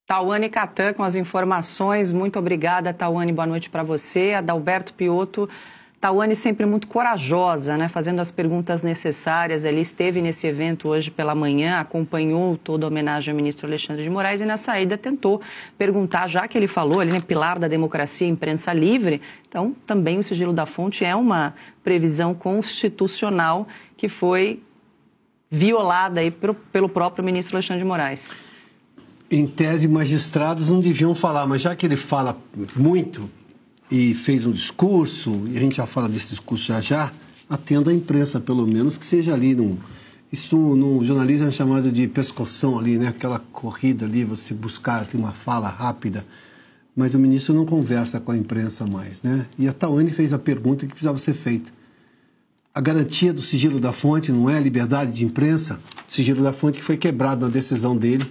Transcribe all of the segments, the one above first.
Tauane Catan com as informações. Muito obrigada, Tauane. Boa noite para você. Adalberto Piotto. Tauane sempre muito corajosa, né? Fazendo as perguntas necessárias. Ele esteve nesse evento hoje pela manhã, acompanhou toda a homenagem ao ministro Alexandre de Moraes e na saída tentou perguntar, já que ele falou, ele é pilar da democracia e imprensa livre, então também o sigilo da fonte é uma previsão constitucional que foi violada aí pelo próprio ministro Alexandre de Moraes. Em tese, magistrados não deviam falar, mas já que ele fala muito e fez um discurso, e a gente já fala desse discurso já, atenda a imprensa, pelo menos, que seja ali. Isso no jornalismo é chamado de pescoção ali, né? Aquela corrida ali, você buscar uma fala rápida. Mas o ministro não conversa com a imprensa mais, né? E a Tauane fez a pergunta que precisava ser feita. A garantia do sigilo da fonte não é a liberdade de imprensa? O sigilo da fonte que foi quebrado na decisão dele,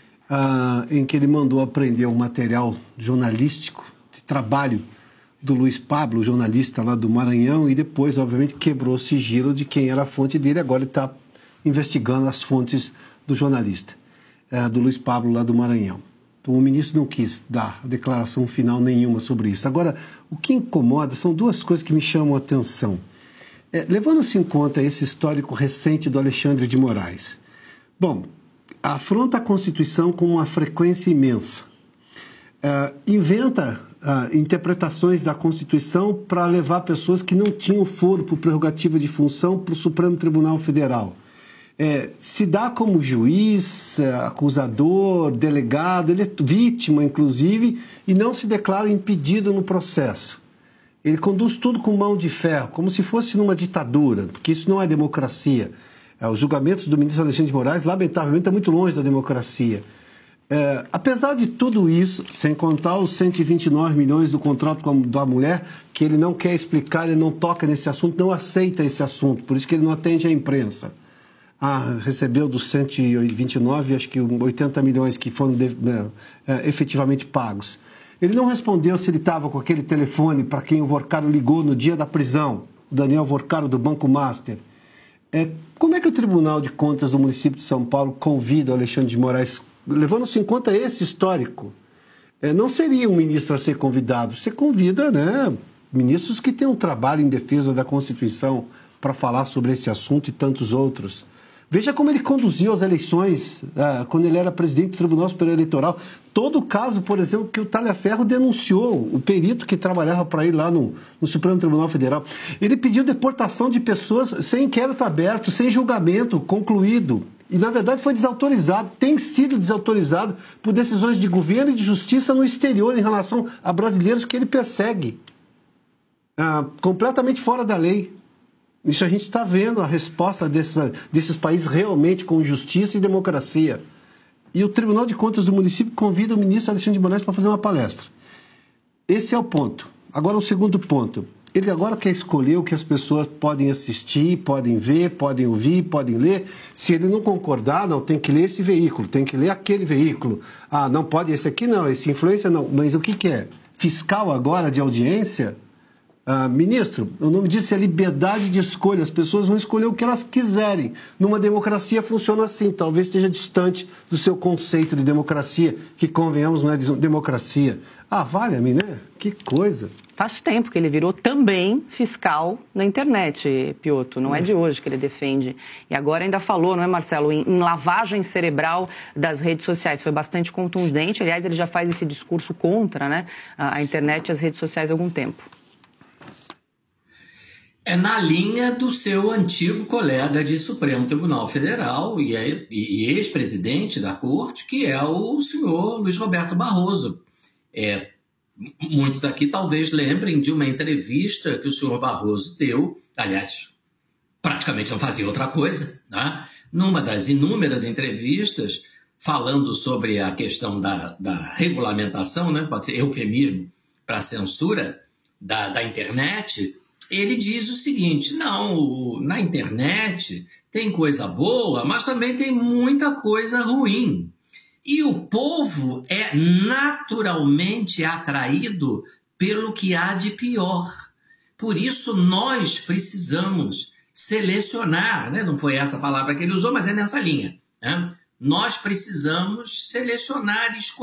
em que ele mandou apreender um material jornalístico de trabalho do Luiz Pablo, jornalista lá do Maranhão, e depois, obviamente, quebrou o sigilo de quem era a fonte dele. Agora ele está investigando as fontes do jornalista, do Luiz Pablo lá do Maranhão. Então, o ministro não quis dar declaração final nenhuma sobre isso. Agora, o que incomoda são duas coisas que me chamam a atenção. Levando-se em conta esse histórico recente do Alexandre de Moraes. Bom, afronta a Constituição com uma frequência imensa. Inventa interpretações da Constituição para levar pessoas que não tinham foro por prerrogativa de função para o Supremo Tribunal Federal. Se dá como juiz, acusador, delegado, ele é vítima, inclusive, e não se declara impedido no processo. Ele conduz tudo com mão de ferro, como se fosse numa ditadura, porque isso não é democracia. Os julgamentos do ministro Alexandre de Moraes, lamentavelmente, estão muito longe da democracia. Apesar de tudo isso, sem contar os 129 milhões do contrato da mulher, que ele não quer explicar, ele não toca nesse assunto, não aceita esse assunto, por isso que ele não atende à imprensa. Recebeu dos 129, acho que 80 milhões que foram efetivamente pagos. Ele não respondeu se ele estava com aquele telefone para quem o Vorcaro ligou no dia da prisão, o Daniel Vorcaro do Banco Master. Como é que o Tribunal de Contas do município de São Paulo convida o Alexandre de Moraes, levando-se em conta esse histórico? Não seria um ministro a ser convidado. Você convida, né, ministros que têm um trabalho em defesa da Constituição para falar sobre esse assunto e tantos outros. Veja como ele conduziu as eleições quando ele era presidente do Tribunal Superior Eleitoral. Todo o caso, por exemplo, que o Talhaferro denunciou, o perito que trabalhava para ele lá no Supremo Tribunal Federal. Ele pediu deportação de pessoas sem inquérito aberto, sem julgamento concluído. E, na verdade, foi desautorizado, tem sido desautorizado por decisões de governo e de justiça no exterior em relação a brasileiros que ele persegue. Completamente fora da lei. Isso a gente está vendo a resposta desses países realmente com justiça e democracia. E o Tribunal de Contas do município convida o ministro Alexandre de Moraes para fazer uma palestra. Esse é o ponto. Agora, o segundo ponto. Ele agora quer escolher o que as pessoas podem assistir, podem ver, podem ouvir, podem ler. Se ele não concordar, não, tem que ler esse veículo, tem que ler aquele veículo. Não pode esse aqui não, esse influência não. Mas o que é? Fiscal agora de audiência? Ministro, o nome disso é liberdade de escolha. As pessoas vão escolher o que elas quiserem. Numa democracia funciona assim. Talvez esteja distante do seu conceito de democracia, que, convenhamos, não é democracia. Valha-me, né? Que coisa. Faz tempo que ele virou também fiscal na internet, Piotto. Não é de hoje que ele defende. E agora ainda falou, não é, Marcelo, em lavagem cerebral das redes sociais. Foi bastante contundente. Aliás, ele já faz esse discurso contra, né, a internet e as redes sociais há algum tempo. É na linha do seu antigo colega de Supremo Tribunal Federal e ex-presidente da Corte, que é o senhor Luiz Roberto Barroso. Muitos aqui talvez lembrem de uma entrevista que o senhor Barroso deu, aliás, praticamente não fazia outra coisa, né? Numa das inúmeras entrevistas, falando sobre a questão da regulamentação, né? Pode ser eufemismo para a censura da internet. Ele diz o seguinte: não, na internet tem coisa boa, mas também tem muita coisa ruim. E o povo é naturalmente atraído pelo que há de pior. Por isso nós precisamos selecionar, né? Não foi essa palavra que ele usou, mas é nessa linha, né? Nós precisamos selecionar e escolher